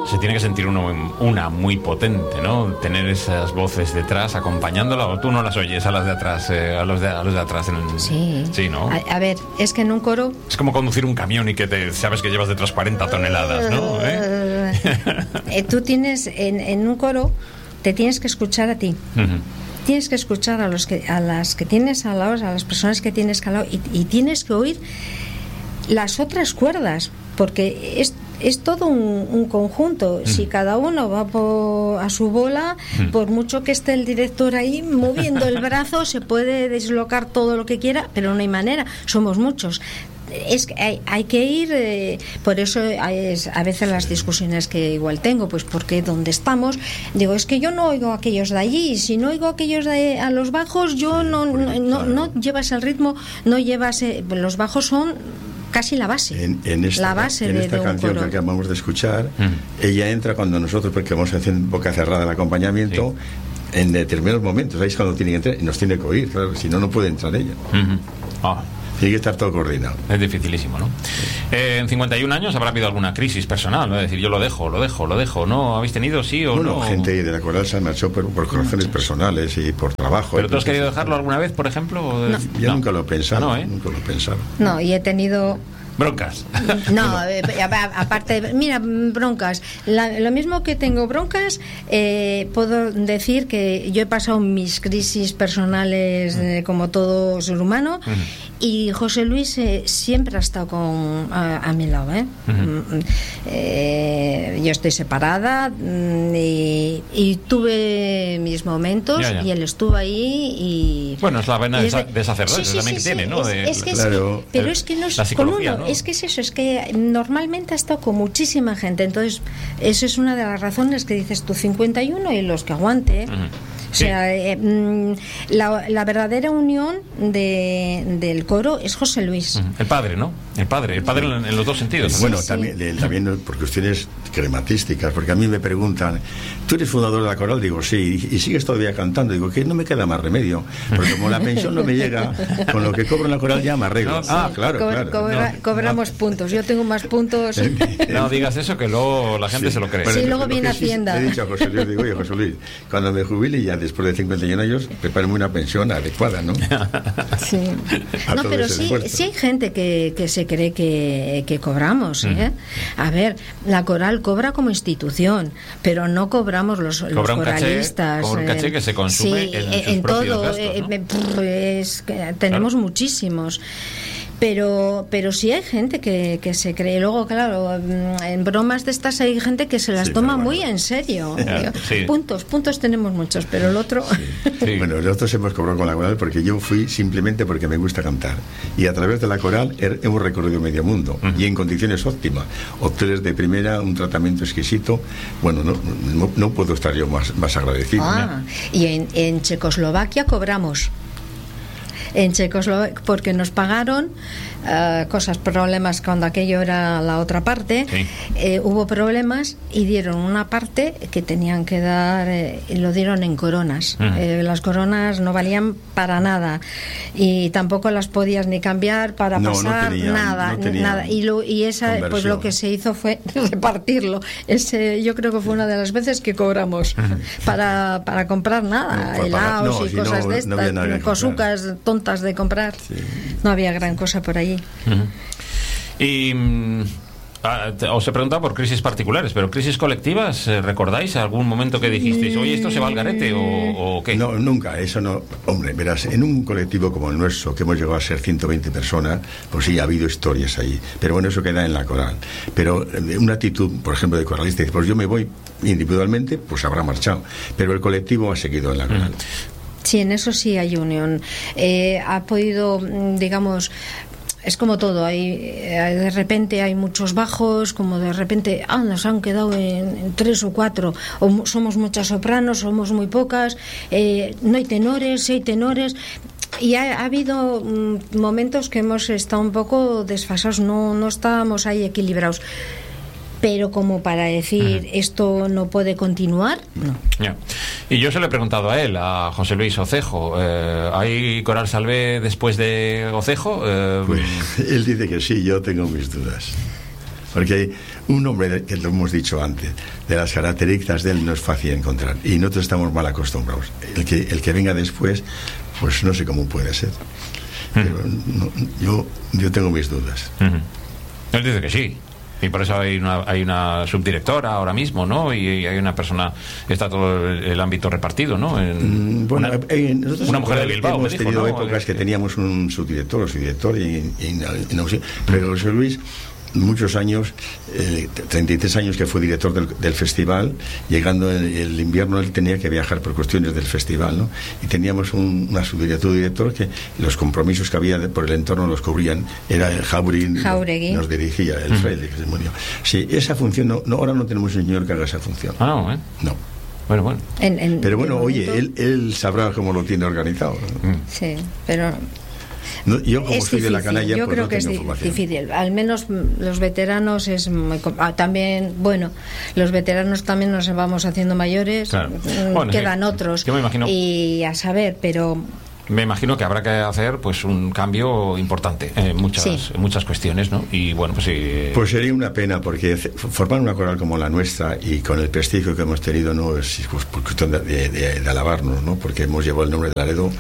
se tiene que sentir una muy potente, ¿no? Tener esas voces detrás acompañándola, o tú no las oyes a las de atrás, a los de atrás en el... Sí, ¿no? A ver, es que en un coro... Es como conducir un camión y que sabes que llevas detrás 40 toneladas, ¿no? Tú tienes, en un coro, te tienes que escuchar a ti. Uh-huh. Tienes que escuchar a las que tienes al lado, a las personas que tienes al lado, y tienes que oír las otras cuerdas, porque es todo un conjunto. Si cada uno va a su bola, por mucho que esté el director ahí moviendo el brazo, se puede deslocar todo lo que quiera, pero no hay manera, somos muchos. Es que hay que ir, por eso a veces las discusiones que igual tengo, pues porque donde estamos, digo, es que yo no oigo a aquellos de allí, y si no oigo a aquellos a los bajos, yo no llevas el ritmo, no llevas, los bajos son casi la base. En esta canción que acabamos de escuchar, ella entra cuando nosotros, porque vamos haciendo boca cerrada el acompañamiento, en determinados momentos, ahí es cuando tiene que entrar y nos tiene que oír, claro, si no puede entrar ella. Tiene que estar todo coordinado. Es dificilísimo, ¿no? En 51 años habrá habido alguna crisis personal, ¿no? Es decir, yo lo dejo, ¿no? ¿Habéis tenido, sí o no? Gente de la coral se marchó por razones personales y por trabajo. ¿Pero tú has querido dejarlo alguna vez, por ejemplo? No. Yo nunca lo he pensado, nunca lo he pensado. No, y he tenido... broncas. No, aparte, mira, broncas. Lo mismo que tengo broncas, puedo decir que yo he pasado mis crisis personales como todo ser humano, y José Luis siempre ha estado a mi lado. Yo estoy separada y tuve mis momentos, y él estuvo ahí. Y bueno, es la vena de sacerdote también que tiene, ¿no? Pero es que no es con uno, ¿no? Es que es eso, es que normalmente ha estado con muchísima gente, entonces eso es una de las razones que dices tú, 51 y los que aguante. O sea, la verdadera unión del coro es José Luis. El padre, ¿no? El padre en los dos sentidos. Bueno, también por cuestiones crematísticas, porque a mí me preguntan, ¿tú eres fundador de la coral? Digo, sí, y sigues todavía cantando. Digo, que no me queda más remedio, porque como la pensión no me llega, con lo que cobro en la coral ya me arreglo. Claro. Cobramos puntos, yo tengo más puntos. No digas eso, que luego la gente se lo cree. Sí, luego viene Hacienda. He dicho a José Luis, digo, oye, José Luis, cuando me jubile ya después de 51 años, prepárame una pensión adecuada, ¿no? Sí. No, pero sí hay gente que se cree que cobramos, ¿eh? A ver, la coral cobra como institución, pero no cobramos los coralistas. Cobra un caché que se consume en todo gastos, ¿no? Tenemos muchísimos. Pero sí hay gente que se cree. Luego, claro, en bromas de estas hay gente que se las toma muy en serio. Puntos tenemos muchos, pero el otro... Bueno, nosotros hemos cobrado con la coral porque yo fui simplemente porque me gusta cantar. Y a través de la coral hemos recorrido medio mundo, y en condiciones óptimas. Hoteles de primera, un tratamiento exquisito. Bueno, no puedo estar yo más agradecido. Y en Checoslovaquia cobramos. En Checoslovaquia, porque nos pagaron problemas cuando aquello era la otra parte, hubo problemas y dieron una parte que tenían que dar, y lo dieron en coronas. Las coronas no valían para nada y tampoco las podías ni cambiar para pasar, nada. Y esa, pues lo que se hizo fue repartirlo. Yo creo que fue una de las veces que cobramos para comprar nada, helados y cosas de estas, cosucas tontas de comprar. No había gran cosa por allí. Y os he preguntado por crisis particulares, pero crisis colectivas, ¿recordáis algún momento que dijisteis, oye, esto se va al garete o qué? No, nunca, eso no. Hombre, verás, en un colectivo como el nuestro, que hemos llegado a ser 120 personas, pues sí, ha habido historias ahí, pero bueno, eso queda en la coral. Pero una actitud, por ejemplo, de coralista, pues yo me voy individualmente, pues habrá marchado, pero el colectivo ha seguido en la coral. Sí, en eso sí hay unión. Ha podido, digamos, es como todo, de repente hay muchos bajos, como de repente nos han quedado en 3 o 4, o somos muchas sopranos, somos muy pocas, no hay tenores, sí hay tenores. Y ha habido momentos que hemos estado un poco desfasados, no estábamos ahí equilibrados. Pero como para decir esto no puede continuar, no. Y yo se lo he preguntado a él, a José Luis Ocejo, ¿hay Coral Salvé después de Ocejo? Pues él dice que sí, yo tengo mis dudas. Porque un hombre, que lo hemos dicho antes, de las características de él no es fácil encontrar, y nosotros estamos mal acostumbrados. El que venga después, pues no sé cómo puede ser. Pero yo tengo mis dudas. Él dice que sí. Y por eso hay una subdirectora ahora mismo, ¿no? Y hay una persona, está todo el ámbito repartido, ¿no? Bueno, una mujer de Bilbao. Hemos tenido épocas que teníamos un subdirector o subdirector, pero José Luis, muchos años, 33 años que fue director del festival, llegando el invierno él tenía que viajar por cuestiones del festival, ¿no? Y teníamos una subdirector que los compromisos que había por el entorno los cubrían, era Jauregui, nos dirigía el fraile que se murió. Sí, esa función, ahora no tenemos un señor que haga esa función. No. Bueno. Pero bueno, oye, él sabrá cómo lo tiene organizado, ¿no? Sí, pero... No, yo como soy de la canalla, yo pues creo no que es difícil. Al menos los veteranos es muy también, bueno, los veteranos también nos vamos haciendo mayores, claro. Quedan otros. Yo me imagino, y a saber, pero me imagino que habrá que hacer pues un cambio importante en muchas cuestiones, ¿no? Y bueno, pues sí. Pues sería una pena, porque formar una coral como la nuestra y con el prestigio que hemos tenido no es cuestión de alabarnos, ¿no? Porque hemos llevado el nombre de Laredo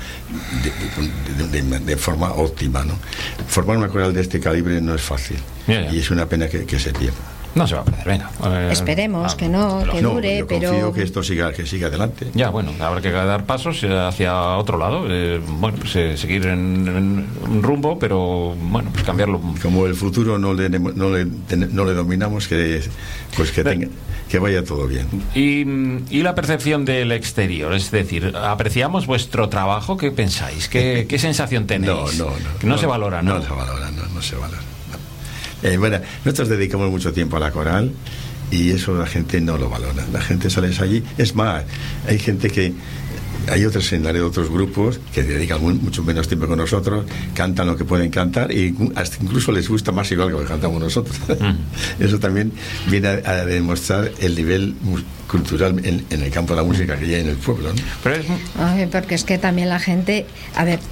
de forma óptima, ¿no? Formar una coral de este calibre no es fácil. Y es una pena que se pierda. No se va a perder, venga. Esperemos que dure, yo pero confío que esto siga adelante. Ya, bueno, habrá que dar pasos hacia otro lado. Bueno, pues seguir en un rumbo, pero bueno, pues cambiarlo. Como el futuro no le dominamos, que vaya todo bien. Y la percepción del exterior, es decir, ¿apreciamos vuestro trabajo? ¿Qué pensáis? ¿Qué sensación tenéis? No se valora, ¿no? No se valora, no se valora. Bueno, nosotros dedicamos mucho tiempo a la coral y eso la gente no lo valora. La gente sale allí. Es más, hay otros en Laredo, otros grupos que dedican mucho menos tiempo que nosotros, cantan lo que pueden cantar y hasta incluso les gusta más igual que lo que cantamos nosotros. Eso también viene a demostrar el nivel cultural en el campo de la música que hay en el pueblo, ¿no? Porque es que también la gente, a ver,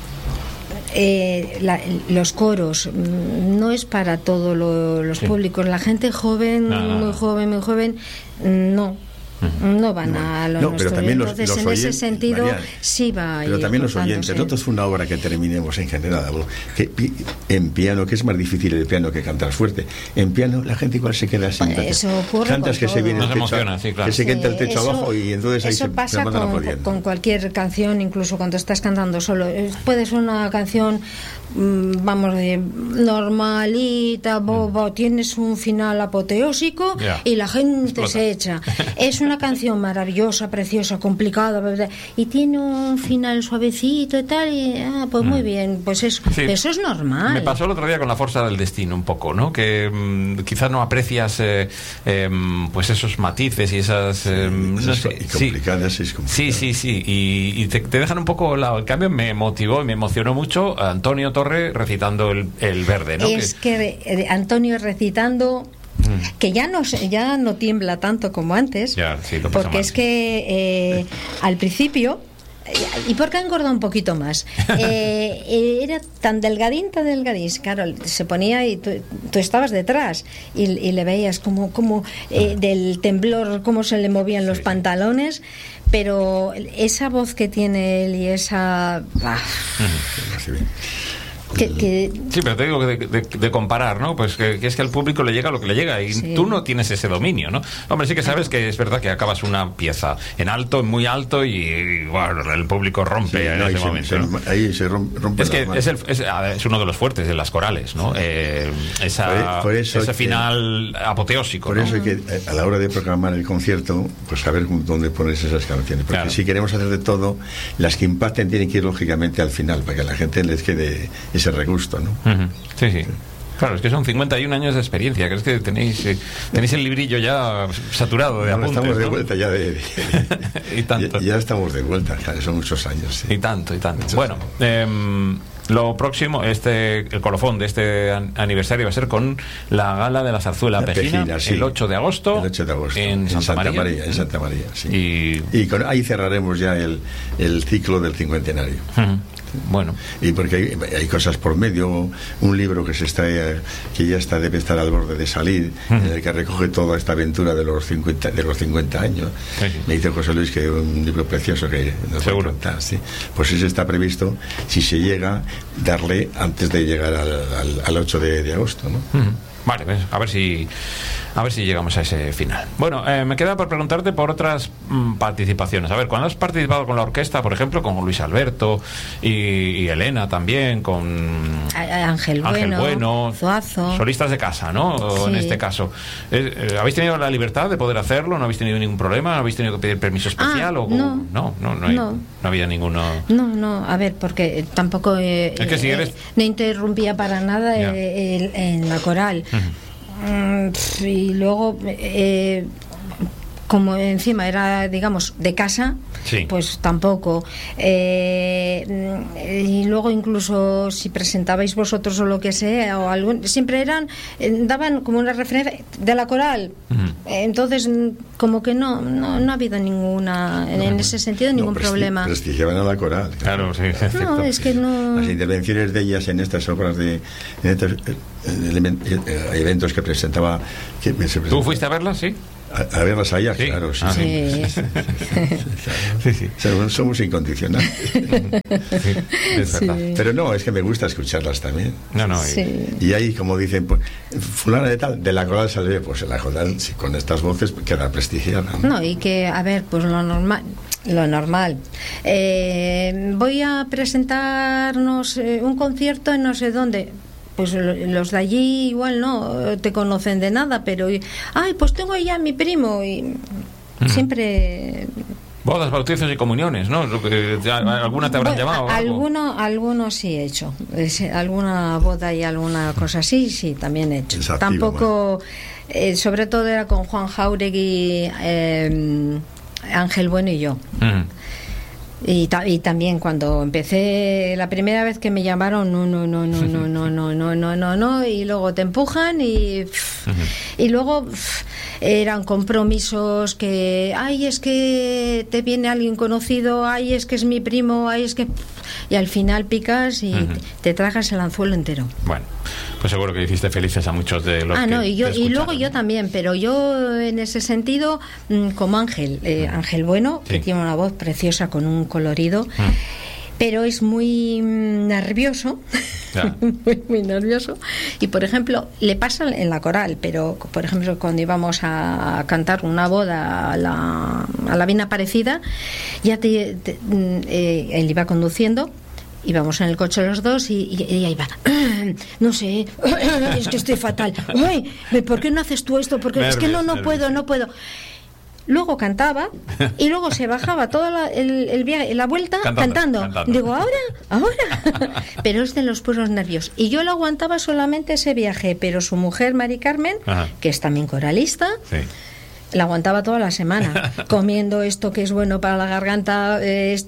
los coros no es para todos los públicos. La gente joven, muy joven, no van a lo nuestro. Pero también entonces los en oyentes, ese sentido María, sí va. Pero también los oyentes. Nosotros una obra que terminemos en general en piano, que es más difícil el piano que cantar fuerte. En piano la gente igual se queda sin. Eso ocurre. Cantas que se viene el techo, que se quenta el techo abajo y entonces ahí eso pasa con cualquier canción, incluso cuando estás cantando solo. Puede ser una canción, vamos a decir, normalita, boba, tienes un final apoteósico y la gente se echa. Es una canción maravillosa, preciosa, complicada, ¿verdad? Y tiene un final suavecito y tal, y pues muy bien, pues eso es normal. Me pasó el otro día con La Fuerza del Destino un poco, ¿no? Que quizás no aprecias pues esos matices y esas complicadas. Sí, y te dejan un poco lado. En cambio me motivó y me emocionó mucho Antonio Torre recitando el Verde, ¿no? Es que Antonio recitando, que ya no tiembla tanto como antes, porque es que al principio, y porque ha engordado un poquito más, era tan delgadín, claro, se ponía y tú estabas detrás y le veías como del temblor, cómo se le movían los pantalones, pero esa voz que tiene él y esa... Sí, pero te digo de comparar, ¿no? Pues que es que al público le llega lo que le llega y tú no tienes ese dominio, ¿no? Hombre, sí que sabes que es verdad que acabas una pieza en alto, muy alto y bueno, el público rompe en ese momento, ¿no? Ahí se rompe. Es que es uno de los fuertes de las corales, ¿no? Ese final apoteósico. Por eso hay que, a la hora de programar el concierto, pues saber dónde pones esas canciones. Porque si queremos hacer de todo, las que impacten tienen que ir lógicamente al final, para que a la gente les quede ese regusto, ¿no? Sí. Claro, es que son 51 años de experiencia, que es que tenéis el librillo ya saturado de apuntes, estamos de ¿no? vuelta ya y tanto. Ya estamos de vuelta, son muchos años. Sí. Y tanto. Bueno, lo próximo, el colofón de este aniversario va a ser con la gala de la zarzuela Pejina, el 8 de agosto. El 8 de agosto. En Santa María. En Santa María, sí. Y ahí cerraremos ya el ciclo del cincuentenario. Bueno. Y porque hay cosas por medio, un libro que debe estar al borde de salir, en el que recoge toda esta aventura de los 50 años. Sí. Me dice José Luis que es un libro precioso que nos va a contar, ¿sí? Pues ese está previsto, si se llega, darle antes de llegar al 8 de agosto, ¿no? Vale, pues, a ver si llegamos a ese final. Bueno, me queda por preguntarte por otras participaciones. A ver, cuando has participado con la orquesta, por ejemplo, con Luis Alberto y Elena también, con Ángel Bueno, Zuazo, solistas de casa, ¿no? Sí. En este caso, ¿habéis tenido la libertad de poder hacerlo? ¿No habéis tenido ningún problema? ¿No habéis tenido que pedir permiso especial? No había ninguno. No, a ver, porque tampoco es que si eres... no interrumpía para nada en la coral. Y luego como encima era, digamos, de casa, sí, pues tampoco. Y luego incluso si presentabais vosotros o lo que sea, o siempre daban como una referencia de la coral. Entonces, como que no ha habido ninguna, en ese sentido, ningún problema. Prestigiaban a la coral. Claro, sí. No, es que no. Las intervenciones de ellas en estas obras en estos eventos que presentaba. ¿Tú fuiste a verlas, sí? A verlas allá, sí. Claro, sí. Sí. Somos incondicionales. Sí, es verdad. Pero no, es que me gusta escucharlas también. Y ahí, como dicen, pues, fulana de tal, de la coral sale, pues la coral, con estas voces queda prestigiada. No, y que, a ver, pues lo normal. Voy a presentarnos un concierto en no sé dónde. Pues los de allí igual no te conocen de nada, pero pues tengo allá a mi primo y siempre... Bodas, bautizos y comuniones, ¿no? ¿Alguna te habrán llamado? Algunos sí he hecho. Alguna boda y alguna cosa así, sí, también he hecho. Desactivo, tampoco, sobre todo era con Juan Jauregui, Ángel Bueno y yo. Y también cuando empecé la primera vez que me llamaron no, y luego te empujan y luego eran compromisos que es que te viene alguien conocido, es que es mi primo, es que, y al final picas y te tragas el anzuelo entero. Bueno, pues seguro que hiciste felices a muchos de los y luego yo también, pero yo en ese sentido, como Ángel Bueno, que tiene una voz preciosa con un colorido, pero es muy nervioso, muy nervioso, y por ejemplo le pasa en la coral, pero por ejemplo cuando íbamos a cantar una boda a la Bien Aparecida, ya él iba conduciendo, íbamos en el coche los dos y ahí va, no sé, es que estoy fatal, ¿por qué no haces tú esto? Porque nervios, es que no puedo. Luego cantaba y luego se bajaba toda el viaje, la vuelta cantando. Digo, ahora. Pero es de los puros nervios. Y yo lo aguantaba solamente ese viaje, pero su mujer, Mari Carmen, que es también coralista, la aguantaba toda la semana, comiendo esto que es bueno para la garganta,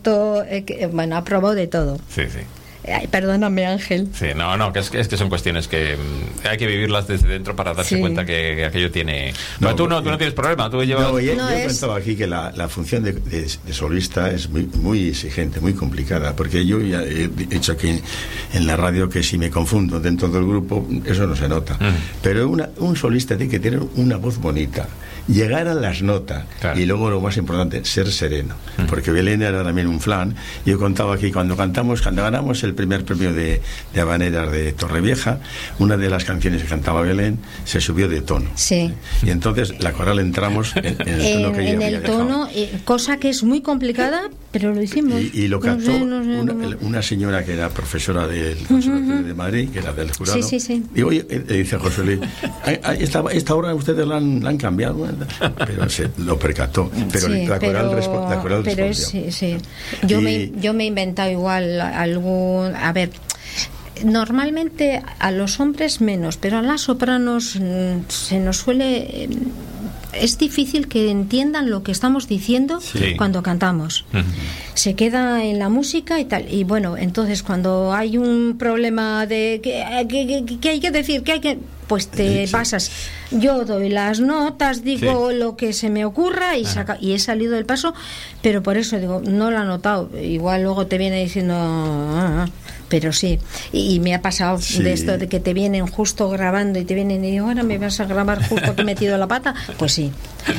aprobó de todo. Sí. Ay, perdóname, Ángel. Sí, no, que es que son cuestiones que hay que vivirlas desde dentro para darse cuenta que aquello tiene... Tú no tienes problema, tú llevas... Yo he pensado aquí que la función de solista es muy exigente, muy complicada, porque yo ya he dicho aquí en la radio que si me confundo dentro del grupo, eso no se nota. Pero un solista tiene que tener una voz bonita, llegar a las notas, y luego lo más importante, ser sereno, porque Belén era también un flan. Yo he contado aquí, cuando ganamos el primer premio de habaneras de Torrevieja, una de las canciones que cantaba Belén se subió de tono. Sí. Y entonces la coral entramos en el tono que ella había dejado. Cosa que es muy complicada, pero lo hicimos. Y lo cantó una señora que era profesora del Conservatorio de Madrid, que era del jurado. Sí. Y oye, le dice a José Luis, esta obra ustedes la han cambiado, pero se lo percató. Pero la coral respondió. Sí. Yo me he inventado igual algún... A ver, normalmente a los hombres menos, pero a las sopranos se nos suele... Es difícil que entiendan lo que estamos diciendo cuando cantamos. Se queda en la música y tal. Y bueno, entonces cuando hay un problema de que hay que decir, que hay que... pues te basas. Yo doy las notas, digo lo que se me ocurra y he salido del paso, pero por eso digo, no lo he notado. Igual luego te viene diciendo... pero sí, y me ha pasado de esto de que te vienen justo grabando y te vienen y digo, ahora me vas a grabar justo que he metido la pata, pues sí.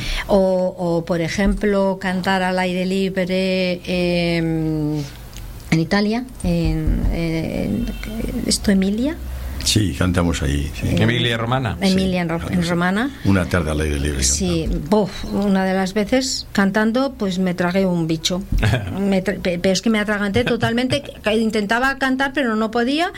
O por ejemplo, cantar al aire libre en Italia, en Emilia. Sí, cantamos ahí. Sí. Emilia Romana. Emilia en Romana. Una tarde al aire libre. Sí, una de las veces cantando, pues me tragué un bicho. Pero es que me atraganté totalmente. Intentaba cantar, pero no podía.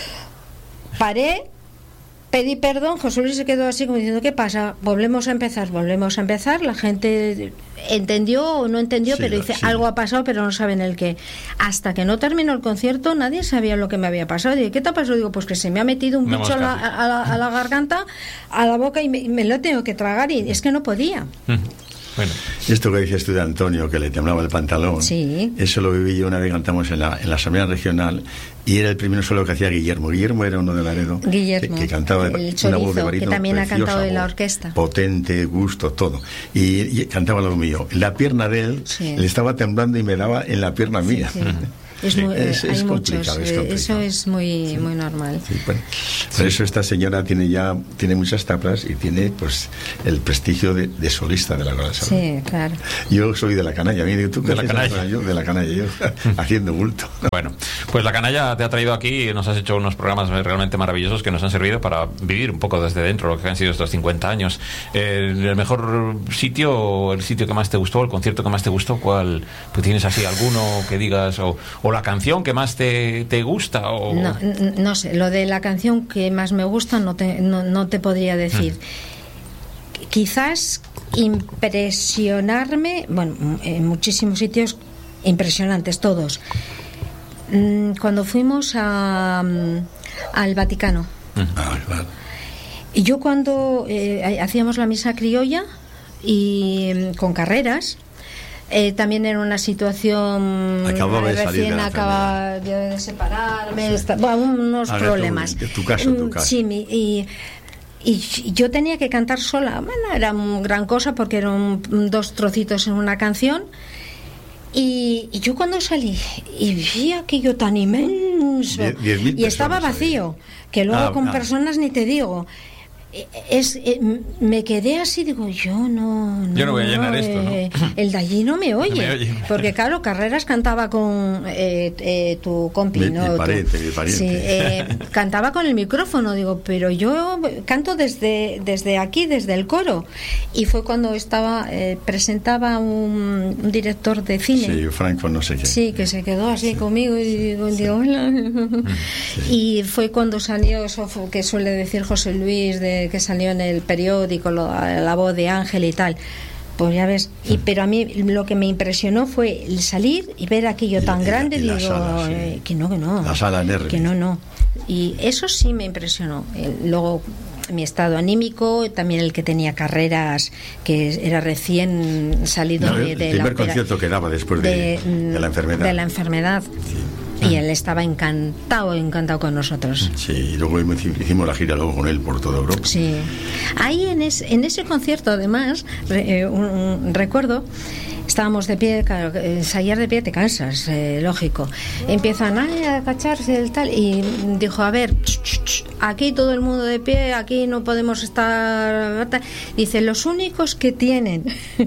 Paré, pedí perdón. José Luis se quedó así como diciendo, ¿qué pasa? Volvemos a empezar. La gente entendió o no entendió, pero dice, algo ha pasado, pero no saben el qué. Hasta que no terminó el concierto, nadie sabía lo que me había pasado. Digo, ¿qué te ha pasado? Digo, pues que se me ha metido un bicho a la garganta, a la boca, y me lo he tenido que tragar, y es que no podía. Bueno. Esto que decías tú de Antonio, que le temblaba el pantalón, eso lo viví yo una vez. Cantamos en la Asamblea Regional y era el primero solo que hacía Guillermo. Guillermo era uno de Laredo, que cantaba el chorizo, una voz de barítono, que también preciosa, ha cantado en la orquesta. Potente, gusto, todo. Y cantaba lo mío. La pierna de él le estaba temblando y me daba en la pierna mía. Es complicado. Eso es muy normal. Sí, bueno, por eso esta señora tiene muchas tablas y tiene pues el prestigio de solista de la Coral Salud. Sí, claro. Yo soy de la canalla. Mire, tú de la canalla. Yo de la canalla, yo haciendo bulto. Bueno, pues la canalla te ha traído aquí y nos has hecho unos programas realmente maravillosos que nos han servido para vivir un poco desde dentro lo que han sido estos 50 años. El mejor sitio, el sitio que más te gustó, el concierto que más te gustó, ¿cuál? Pues tienes así alguno que digas o la canción que más te gusta o... No sé, lo de la canción que más me gusta no te podría decir. Quizás impresionarme, bueno, en muchísimos sitios impresionantes todos. Cuando fuimos al Vaticano, claro. y yo cuando hacíamos la misa criolla y con carreras, también era una situación recién acababa de separarme, unos problemas. Tu caso. Sí, y yo tenía que cantar sola. Bueno, era una gran cosa porque eran 2 trocitos en una canción. Y yo cuando salí y vi aquello tan inmenso y estaba vacío, que luego con personas ni te digo. Me quedé así, digo, yo no voy a llenar esto, ¿no? El de allí no me oye, porque claro, Carreras cantaba con tu compi, ¿no? Mi pariente. Sí, cantaba con el micrófono, digo, pero yo canto desde aquí, desde el coro. Y fue cuando presentaba un director de cine. Sí, Franco, no sé qué. Sí, que se quedó así conmigo y digo, hola. Y fue cuando salió eso que suele decir José Luis, que salió en el periódico, la voz de Ángel y tal. Pues ya ves, pero a mí lo que me impresionó fue el salir y ver aquello tan grande, digo, sala, que no. La sala en R. Que no. Y eso sí me impresionó. Luego mi estado anímico, también el que tenía Carreras, que era recién salido de el primer concierto que daba después de la enfermedad. De la enfermedad. Sí. Y él estaba encantado con nosotros. Sí, y luego hicimos la gira luego con él por toda Europa. Sí. Ahí en ese concierto, además, recuerdo, estábamos de pie, claro, ensayar de pie te cansas, lógico. Empiezan a agacharse el tal, y dijo, a ver, aquí todo el mundo de pie, aquí no podemos estar... Dice, los únicos que tienen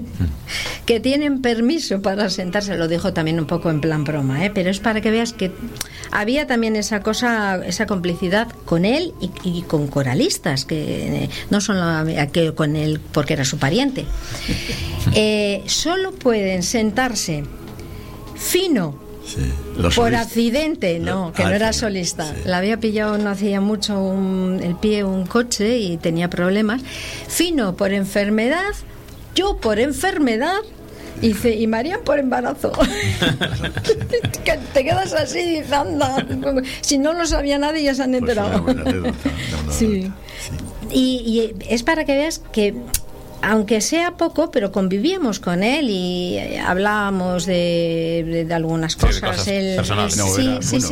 permiso para sentarse, lo dijo también un poco en plan broma, pero es para que veas que había también esa complicidad con él y con coralistas, que no solo que con él porque era su pariente. Solo pueden sentarse fino. Sí. Por accidente, no era solista. Sí. La había pillado no hacía mucho el pie un coche y tenía problemas. Fino por enfermedad, yo por enfermedad, y Marian por embarazo. Que te quedas así y dices, anda, si no lo sabía nadie ya se han enterado. Sí. Y es para que veas que aunque sea poco, pero convivíamos con él y hablábamos de algunas cosas. Personales. Sí.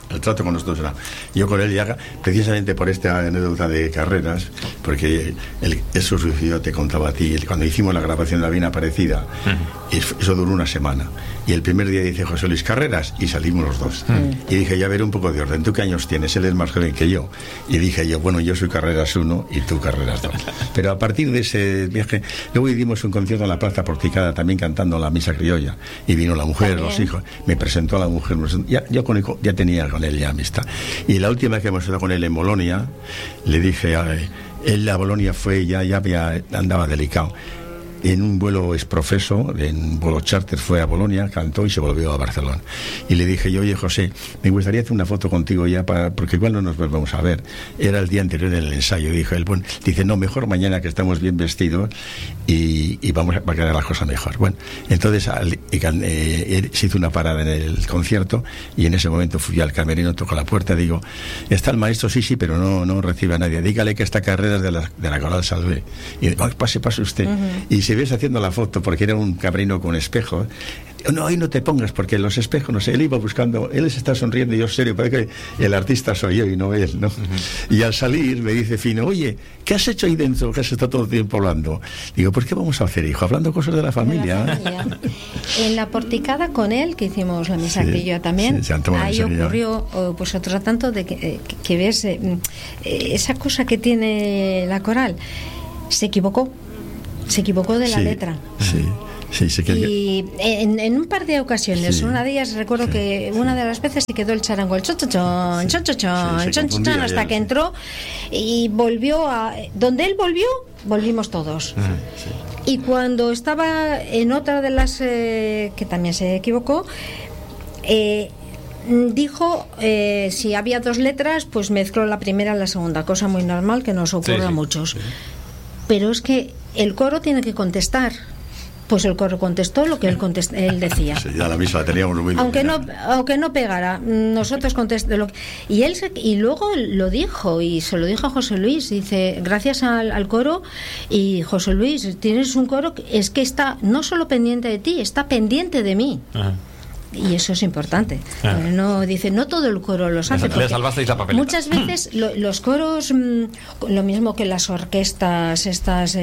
el trato con nosotros era... Yo con él ya, precisamente por esta anécdota de carreras, porque eso sucedió, te contaba a ti, cuando hicimos la grabación de La Bien Aparecida, eso duró una semana. Y el primer día dice José Luis, carreras, y salimos los dos. Y dije, ya ver un poco de orden, ¿tú qué años tienes? Él es más joven que yo. Y dije yo, bueno, yo soy carreras 1 y tú carreras 2. Pero a partir de ese viaje, luego hicimos un concierto en la Plaza Porticada, también cantando la misa criolla. Y vino la mujer, los hijos, me presentó a la mujer. Yo ya tenía con él ya amistad. Y la última vez que hemos estado con él en Bolonia, le dije, él a Bolonia fue, ya andaba delicado. En un vuelo exprofeso, en un vuelo charter, fue a Bolonia, cantó y se volvió a Barcelona. Y le dije yo, oye José, me gustaría hacer una foto contigo ya, porque igual no nos volvemos a ver. Era el día anterior del ensayo. Dijo él, bueno, dice, no, mejor mañana que estamos bien vestidos y va a quedar la cosa mejor. Bueno, entonces se hizo una parada en el concierto y en ese momento fui al camerino, tocó la puerta, digo, está el maestro, sí, pero no recibe a nadie. Dígale que esta carrera es de la Coral Salvé. Y pase usted. Y se ves haciendo la foto, porque era un camerino con espejos. No, ahí no te pongas, porque los espejos, no sé, él iba buscando, él se está sonriendo y yo serio, parece que el artista soy yo y no él, ¿no? Y al salir me dice Fino, oye, ¿qué has hecho ahí dentro que has estado todo el tiempo hablando? Digo, pues ¿qué vamos a hacer, hijo? Hablando cosas de la familia. En la Porticada con él, que hicimos la misa criolla también, ahí ocurrió pues otro tanto de que ves esa cosa que tiene la coral. Se equivocó de la letra. Y en un par de ocasiones, una de ellas recuerdo que una de las veces se quedó el charango, el chon hasta que entró y volvió donde él volvimos todos. Y cuando estaba en otra de las que también se equivocó, dijo, si había 2 letras, pues mezcló la primera y la segunda, cosa muy normal que nos ocurre a muchos. Pero es que el coro tiene que contestar. Pues el coro contestó lo que él decía. Sí, ya la misma teníamos muy aunque no pegara, nosotros contestamos. Y luego lo dijo, y se lo dijo a José Luis. Dice, gracias al coro, y José Luis, tienes un coro que es que está no solo pendiente de ti, está pendiente de mí. Ajá. Y eso es importante. No dice, no todo el coro lo hace. Muchas veces los coros, lo mismo que las orquestas, estas,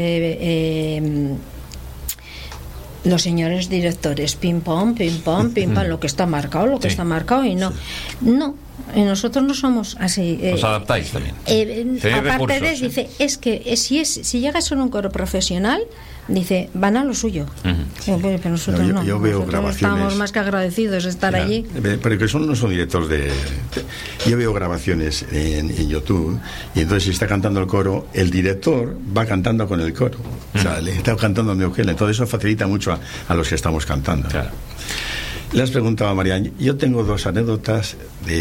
los señores directores, pim pam, lo que está marcado, está marcado, y no. Y nosotros no somos así. Os adaptáis también. Aparte de eso, dice, es que si llegas a un coro profesional, dice, van a lo suyo. Pero nosotros yo veo nosotros grabaciones, estamos más que agradecidos de estar allí. Pero que no son directos yo veo grabaciones en YouTube, y entonces si está cantando el coro, el director va cantando con el coro. O sea, le está cantando a mi Eugenia. Entonces eso facilita mucho a los que estamos cantando. Claro. Le has preguntado a Marian, yo tengo 2 anécdotas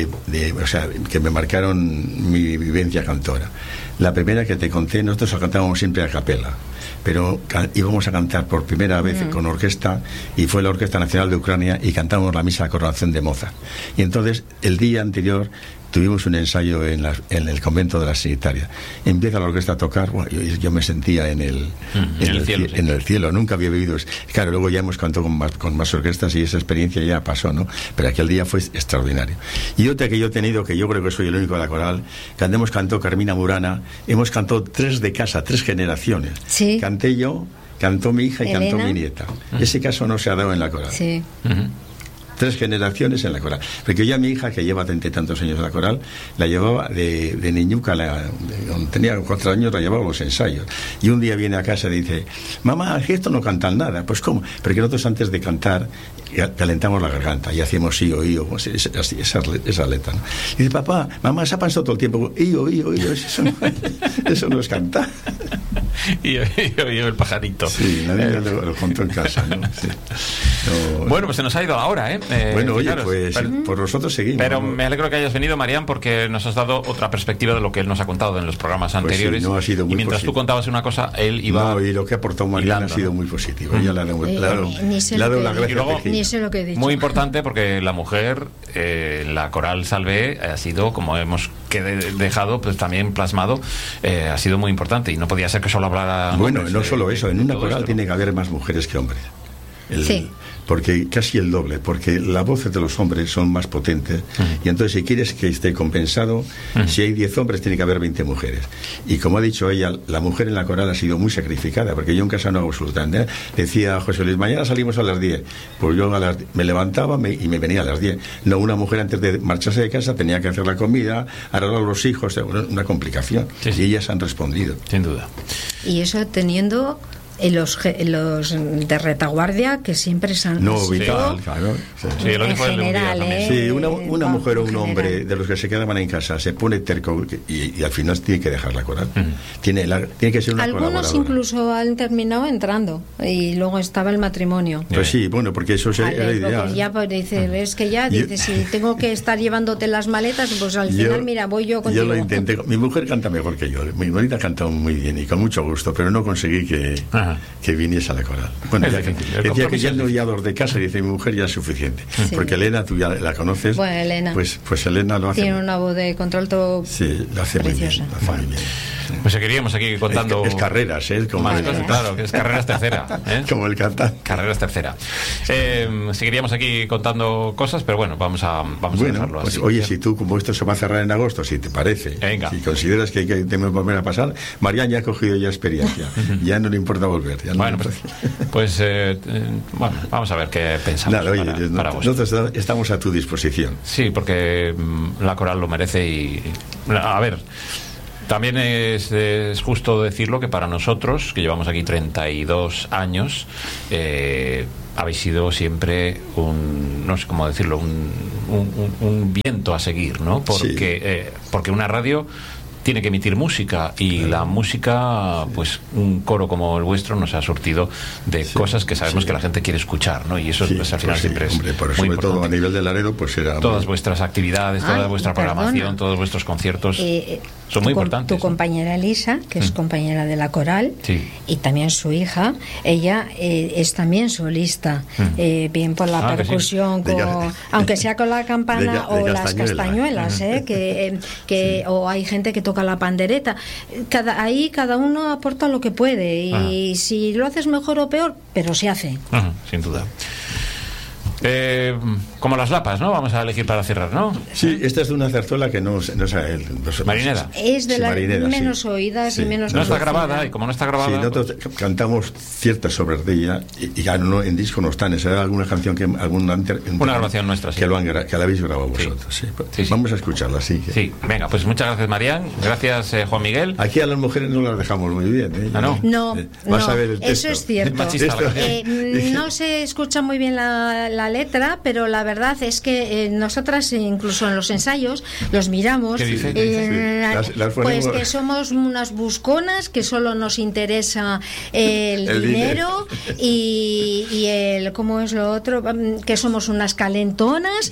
que me marcaron mi vivencia cantora. La primera que te conté, nosotros cantábamos siempre a capela, pero íbamos a cantar por primera vez con orquesta, y fue la Orquesta Nacional de Ucrania, y cantamos la misa de coronación de Mozart. Y entonces el día anterior tuvimos un ensayo en el convento de la Sanitaria. Empieza la orquesta a tocar, bueno, yo me sentía en el cielo, nunca había vivido. Claro, luego ya hemos cantado con más orquestas y esa experiencia ya pasó, ¿no? Pero aquel día fue extraordinario. Y otra que yo he tenido, que yo creo que soy el único de la coral, que hemos cantado Carmina Burana, hemos cantado 3 de casa, 3 generaciones. Sí. Canté yo, cantó mi hija y Elena. Cantó mi nieta. Ese caso no se ha dado en la coral. Sí. 3 generaciones en la coral. Porque yo a mi hija, que lleva 30 y tantos años en la coral, la llevaba de niñuca, cuando tenía 4 años, la llevaba a los ensayos. Y un día viene a casa y dice, mamá, esto no cantan nada. Pues ¿cómo? Porque nosotros antes de cantar calentamos la garganta y hacíamos ío, pues esa letra, ¿no? Y dice, papá, mamá, se ha pasado todo el tiempo ío, eso no es cantar. Y el pajarito. Sí, nadie lo contó en casa, ¿no? Sí. Bueno, pues se nos ha ido la hora, ¿eh? Bueno, oye, pues por nosotros seguimos. Pero me alegro que hayas venido, Marian, porque nos has dado otra perspectiva de lo que él nos ha contado en los programas anteriores. Sí, no ha sido muy y mientras positivo. Tú contabas una cosa, él iba... No, y lo que ha aportado Marian ha sido muy positivo. Ella le ha dado la gracia. Ni sé lo que he dicho. Muy importante, porque la mujer, la Coral Salvé, ha sido, como hemos dejado pues también plasmado, ha sido muy importante, y no podía ser que solo hablara... Bueno, no solo eso, en una coral tiene que haber más mujeres que hombres. Sí. Porque casi el doble, porque las voces de los hombres son más potentes, y entonces si quieres que esté compensado, si hay 10 hombres tiene que haber 20 mujeres. Y como ha dicho ella, la mujer en la coral ha sido muy sacrificada, porque yo en casa no hago absolutamente. Decía José Luis, mañana salimos a las 10. Pues yo me levantaba y me venía a las 10. No, una mujer antes de marcharse de casa tenía que hacer la comida, arreglar a los hijos, una complicación. Sí. Y ellas han respondido. Sin duda. Y eso teniendo los de retaguardia, que siempre se han vital, claro. Sí, lo dijo en general, sí, una mujer o un hombre de los que se quedaban en casa se pone terco y al final tiene que dejar la coral. Tiene que ser una algunos colaboradora. Incluso han terminado entrando y luego estaba el matrimonio. Pues sí, bueno, porque eso era ideal. Ya pues, dice, es que ya dice, si tengo que estar llevándote las maletas, pues al final mira, voy yo contigo. Yo lo intenté. Mi mujer canta mejor que yo. Mi bonita canta muy bien y con mucho gusto, pero no conseguí que viniese a la coral. Bueno, decía que ya no ya dos de casa, y dice mi mujer ya es suficiente. Sí. Porque Elena, tú ya la conoces. Bueno, Elena. Pues Elena lo hace. Tiene una voz de contralto. Sí, lo hace preciosa. Muy bien. Lo hace muy bien. Pues seguiríamos aquí contando. Es carreras, como más cosas, claro, que es carreras tercera. Como el cantante. Carreras tercera. Seguiríamos aquí contando cosas, pero bueno, vamos a dejarlo pues, así. Oye, si tú, como esto se va a cerrar en agosto, si te parece, venga. Si consideras que tenemos que volver a pasar, Marian ya ha cogido ya experiencia. Ya no le importa volver. Bueno, bueno, vamos a ver qué pensamos. Nada, oye, para nosotros estamos a tu disposición. Sí, porque la coral lo merece y a ver. También es justo decirlo que para nosotros, que llevamos aquí 32 años, habéis sido siempre no sé cómo decirlo, un viento a seguir, ¿no? Porque, sí. Porque una radio tiene que emitir música y la música, pues un coro como el vuestro nos ha surtido de cosas que sabemos que la gente quiere escuchar, ¿no? Y eso pues, al final siempre es muy sobre importante. Todo a nivel de Laredo, pues era todas vuestras actividades, toda vuestra programación, todos vuestros conciertos son muy importantes. Tu compañera Elisa, que es compañera de la coral, y también su hija, ella es también solista, bien por la percusión, aunque sea con la campana o las castañuelas, o hay gente que toca la pandereta. Cada uno aporta lo que puede y si lo haces mejor o peor, pero se hace. Sin duda. Como las lapas, ¿no? Vamos a elegir para cerrar, ¿no? Sí, esta es de una zarzuela que no Marinera. Es de las menos oídas y menos. No está grabada, y como no está grabada. Sí, nosotros cantamos ciertas obras de ella y ya no, en disco no están. Esa era alguna canción que una grabación nuestra, que la habéis grabado vosotros. Sí. Vamos a escucharla, sí. Sí, venga, pues muchas gracias, Marian. Gracias, Juan Miguel. Aquí a las mujeres no las dejamos muy bien. No, vas a ver el texto. Eso es cierto. No se escucha muy bien la letra, pero la verdad es que nosotras incluso en los ensayos los miramos. ¿Qué dice? Pues que somos unas busconas, que solo nos interesa el dinero y el ¿cómo es lo otro? Que somos unas calentonas.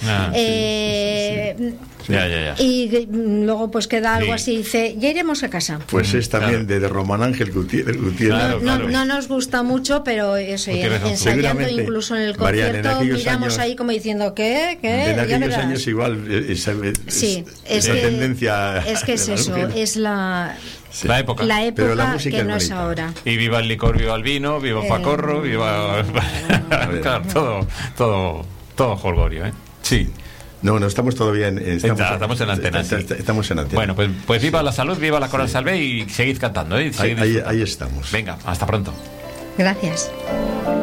Ya. Y luego pues queda algo así, dice, ya iremos a casa. Pues es también de Román Ángel Gutiérrez. No nos gusta mucho, pero eso, ensayando incluso en el concierto miramos ahí como diciendo ¿qué? En aquellos años igual esa tendencia. Es que es eso, es la época pero la música que no es ahora. Y viva el licor, viva el vino, viva Pacorro, viva claro, todo jolgorio, Sí. No, estamos todavía estamos en la antena. Estamos en antena. Bueno, pues viva la salud, viva la Coral Salve y seguid cantando, ahí estamos. Venga, hasta pronto. Gracias.